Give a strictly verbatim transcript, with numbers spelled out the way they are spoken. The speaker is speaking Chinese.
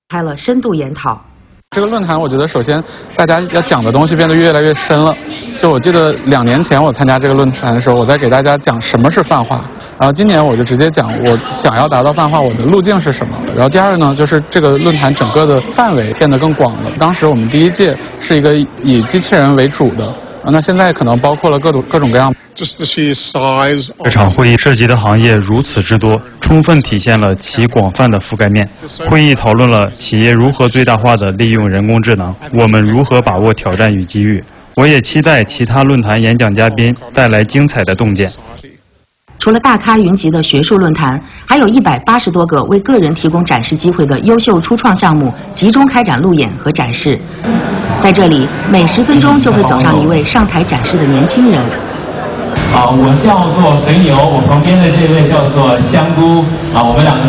开了深度研讨。 这个论坛，我觉得首先大家要讲的东西变得越来越深了。就我记得两年前我参加这个论坛的时候，我在给大家讲什么是泛化，然后今年我就直接讲我想要达到泛化，我的路径是什么。然后第二呢，就是这个论坛整个的范围变得更广了。当时我们第一届是一个以机器人为主的，那现在可能包括了各种各种各样。 这场会议涉及的行业如此之多，充分体现了其广泛的覆盖面。会议讨论了企业如何最大化地利用人工智能，我们如何把握挑战与机遇。我也期待其他论坛演讲嘉宾带来精彩的洞见。 除了大咖云集的学术论坛，还有一百八十多个为个人提供展示机会的优秀初创项目集中开展路演和展示。在这里，每十分钟就会走上一位上台展示的年轻人。 啊，我叫做肥牛，我旁边的这位叫做香菇，啊，我们两个。